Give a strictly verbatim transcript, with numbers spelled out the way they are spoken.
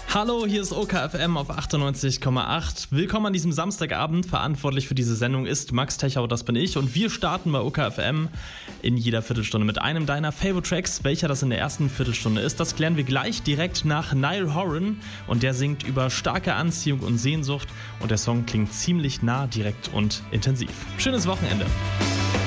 Hallo, hier ist O K F M auf achtundneunzig Komma acht. Willkommen an diesem Samstagabend. Verantwortlich für diese Sendung ist Max Techau, das bin ich. Und wir starten bei O K F M in jeder Viertelstunde mit einem deiner Favorite Tracks. Welcher das in der ersten Viertelstunde ist, das klären wir gleich direkt nach Niall Horan. Und der singt über starke Anziehung und Sehnsucht. Und der Song klingt ziemlich nah, direkt und intensiv. Schönes Wochenende.